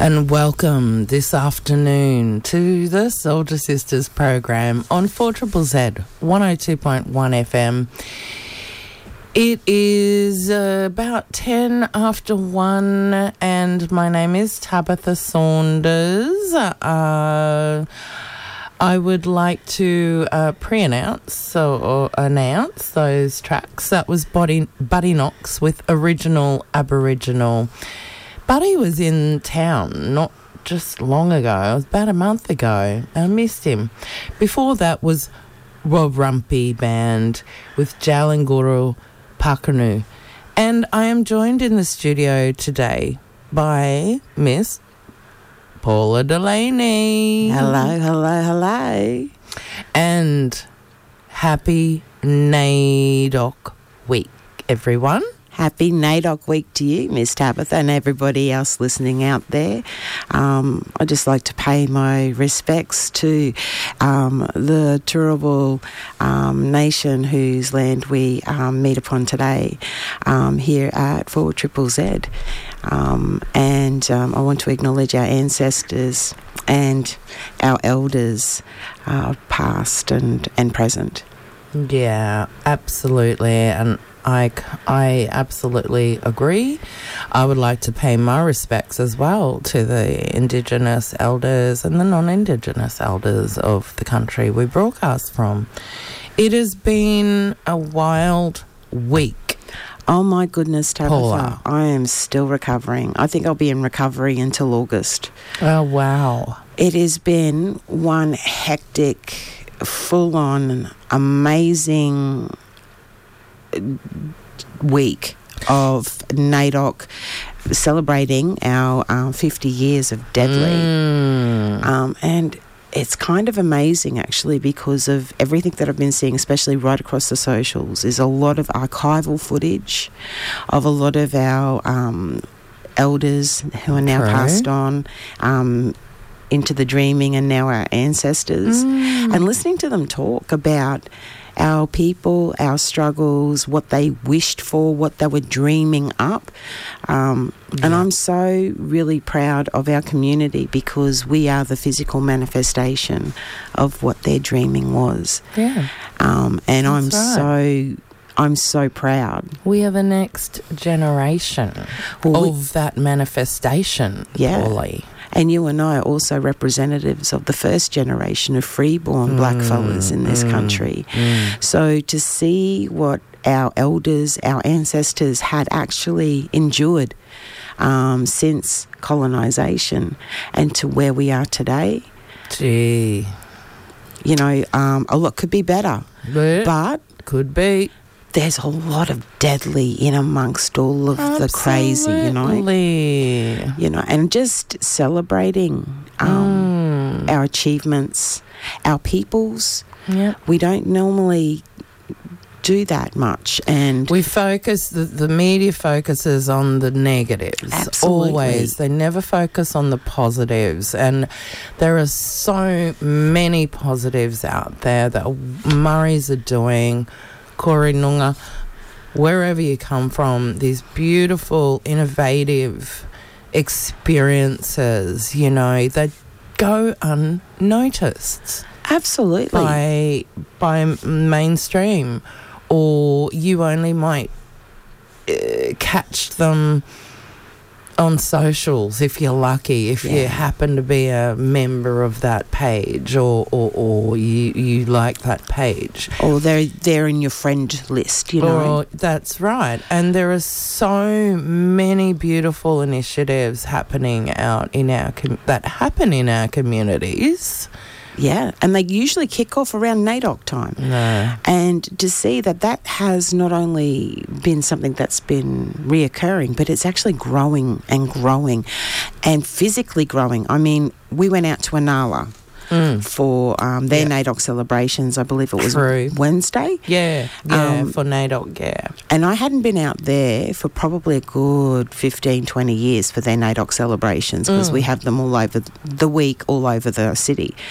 and welcome this afternoon to the Soldier Sisters program on 4ZZZ 102.1 FM. It is about 10 after 1 and my name is Tabitha Saunders. I would like to pre-announce or announce those tracks. That was Buddy Knox with Original Aboriginal. Buddy was in town not just long ago. It was about a month ago. I missed him. Before that was Warumpi Band with Jalanguru Pakanu. And I am joined in the studio today by Miss Paula Delaney. Hello. And happy NAIDOC week, everyone. Happy NAIDOC week to you, Miss Tabitha, and everybody else listening out there. I'd just like to pay my respects to the Turrbal nation whose land we meet upon today here at 4ZZZ. And I want to acknowledge our ancestors and our elders, past and present. Yeah, absolutely. And I absolutely agree. I would like to pay my respects as well to the Indigenous elders and the non-Indigenous elders of the country we broadcast from. It has been a wild week. Oh my goodness, Tabitha. Paula. I am still recovering. I think I'll be in recovery until August. Oh, wow. It has been one hectic, full-on, amazing week of NAIDOC celebrating our 50 years of Deadly. And it's kind of amazing, actually, because of everything that I've been seeing, especially right across the socials, is a lot of archival footage of a lot of our elders who are now passed on into the dreaming and now our ancestors, and listening to them talk about our people, our struggles, what they wished for, what they were dreaming up. And I'm so really proud of our community because we are the physical manifestation of what their dreaming was. Yeah. And I'm so proud. We are the next generation of that manifestation, Paulie. And you and I are also representatives of the first generation of freeborn blackfellas in this country. So to see what our elders, our ancestors had actually endured since colonisation and to where we are today, gee, you know, a lot could be better. But could be. There's a lot of deadly in amongst all of the crazy, you know, and just celebrating our achievements, our peoples. Yeah. We don't normally do that much, and we focus. The media focuses on the negatives. Absolutely. Always. They never focus on the positives, and there are so many positives out there that Murrays are doing. Korinunga, wherever you come from, these beautiful, innovative experiences, you know, that go unnoticed. Absolutely. By mainstream, or you only might catch them on socials if you're lucky, if you happen to be a member of that page or you like that page. Or they're in your friend list, you know. That's right. And there are so many beautiful initiatives happening out in that happen in our communities. Yeah, and they usually kick off around NAIDOC time. No. And to see that has not only been something that's been reoccurring, but it's actually growing and physically growing. I mean, we went out to Anala for their NAIDOC celebrations. I believe it was Wednesday. Yeah, for NAIDOC, yeah. And I hadn't been out there for probably a good 15, 20 years for their NAIDOC celebrations because we have them all over the week, all over the city.